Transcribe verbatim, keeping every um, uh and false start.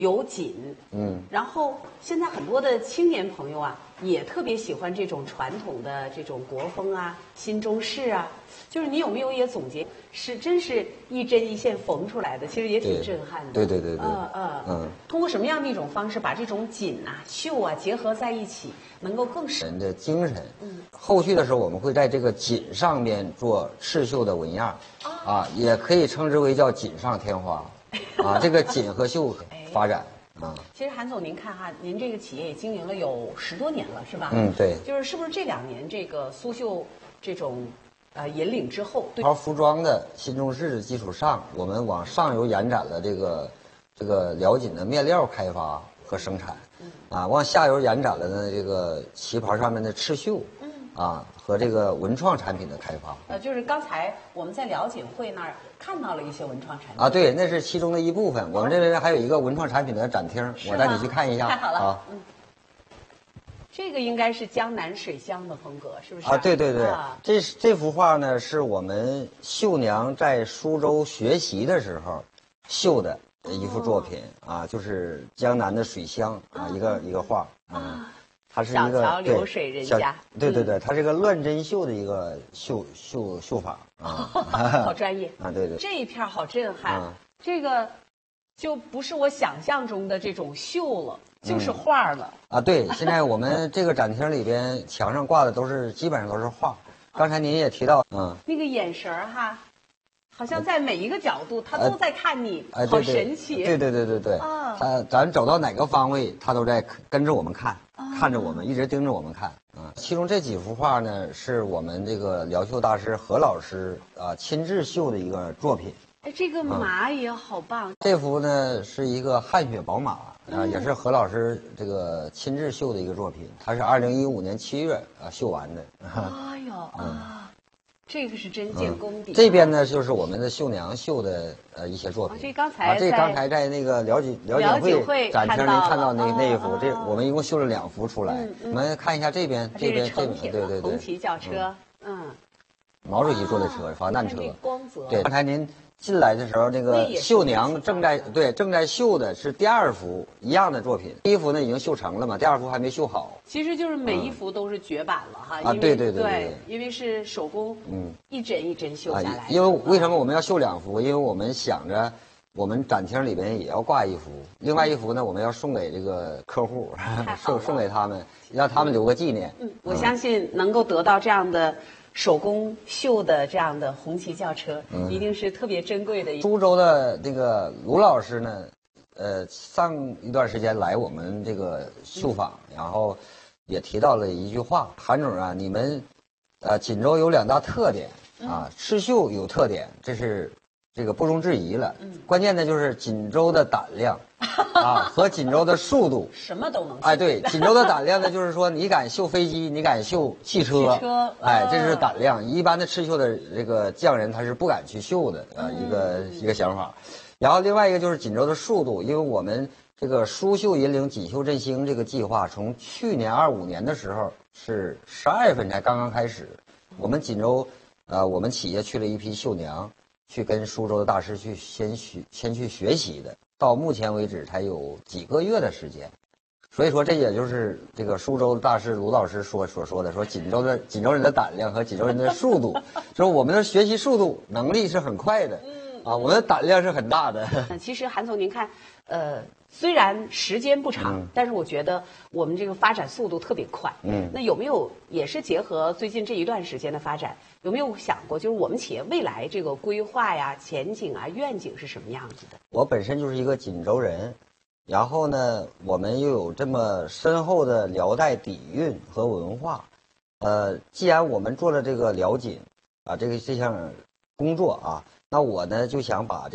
有锦， 嗯， 然后现在很多的青年朋友啊，也特别喜欢这种传统的这种国风啊、新中式啊。就是你有没有也总结，是真是一针一线缝出来的，其实也挺震撼的。 对对对对， 呃呃， 嗯， 通过什么样的一种方式把这种锦啊、绣啊结合在一起，能够更使人的精神。 嗯， 后续的时候我们会在这个锦上面做刺绣的纹样，啊，也可以称之为叫锦上添花，啊，这个锦和绣发展。啊， 其实韩总，您看哈，您这个企业也经营了有十多年了，是吧？ 嗯，对。 就是是不是这两年这个苏绣这种呃引领之后，对条服装的新中式的基础上，我们往上游延展了这个这个辽锦的面料开发和生产，嗯，啊，往下游延展了呢这个旗袍上面的刺绣，嗯，啊和这个文创产品的开发。 呃，就是刚才我们在辽锦会那儿看到了一些文创产品啊，对，那是其中的一部分。我们这边还有一个文创产品的展厅，我带你去看一下。 太好了， 啊， 嗯。这个应该是江南水乡的风格，是不是？ 啊，对对对， 啊、 这这幅画呢，是我们绣娘在苏州学习的时候绣的一幅作品、哦、啊，就是江南的水乡啊，一个一个画啊，它是一个小桥流水人家， 对对对，它是一个乱针绣的一个绣绣绣法啊， 好专业啊，对对， 这一片好震撼，啊、这个就不是我想象中的这种绣了。就是画了、 嗯、啊！对，现在我们这个展厅里边墙上挂的都是基本上都是画。刚才您也提到，嗯， 那个眼神儿哈，好像在每一个角度他都在看你， 哎、 好神奇。 对对对对对，啊，他咱走到哪个方位，他都在跟着我们看，啊、看着我们，一直盯着我们看啊。其中这几幅画呢，是我们这个辽绣大师何老师啊亲自绣的一个作品。 哎，这个马也好棒。 嗯、这幅呢是一个汗血宝马。啊，也是何老师这个亲自绣的一个作品，他是二零一五年七月啊绣完的。 哎呦啊，这个是真见功底、 嗯。这边呢就是我们的绣娘绣的呃一些作品。 啊、这刚才啊，这刚才在那个辽锦辽锦会展厅您看到那那一幅，这我们一共绣了两幅出来。我们看一下这边，这边这边，对对对， 红旗轿车，嗯， 毛主席坐的车，防弹车。 光泽。 对，刚才您。进来的时候，那个绣娘正在对正在绣的是第二幅一样的作品，第一幅呢已经绣成了嘛，第二幅还没绣好。 其实就是每一幅都是绝版了哈， 啊，对对对对，因为是手工，嗯，一针一针绣下来。 因为为什么我们要绣两幅？因为我们想着我们展厅里边也要挂一幅，另外一幅呢我们要送给这个客户，送送给他们，让他们留个纪念。 嗯，我相信能够得到这样的。手工绣的这样的红旗轿车，嗯、一定是特别珍贵的。 苏州的那个卢老师呢，呃，上一段时间来我们这个绣坊，嗯、然后也提到了一句话：韩总啊，你们呃锦州有两大特点啊，嗯、刺绣有特点，这是这个不容置疑了。嗯、关键的就是锦州的胆量。啊，和锦州的速度， 什么都能绣。 哎，对，锦州的胆量呢，就是说你敢绣飞机，你敢绣汽车， 汽车， 哎，这是胆量。一般的刺绣的这个匠人他是不敢去绣的啊，一个一个想法。然后另外一个就是锦州的速度，因为我们这个苏绣引领锦绣振兴这个计划，从去年二五年的时候是十二月份才刚刚开始，我们锦州，呃，我们企业去了一批绣娘，去跟苏州的大师去先学先去学习的。到目前为止才有几个月的时间，所以说这也就是这个苏州大师卢老师说所说的，说锦州的锦州人的胆量和锦州人的速度，说我们的学习速度能力是很快的，啊，我们的胆量是很大的。 其实韩总您看，呃，虽然时间不长，嗯、但是我觉得我们这个发展速度特别快。嗯，那有没有也是结合最近这一段时间的发展？有没有想过，就是我们企业未来这个规划呀、前景啊、愿景是什么样子的？ 我本身就是一个锦州人，然后呢，我们又有这么深厚的辽代底蕴和文化，呃，既然我们做了这个辽锦啊，这个这项工作啊，那我呢就想把这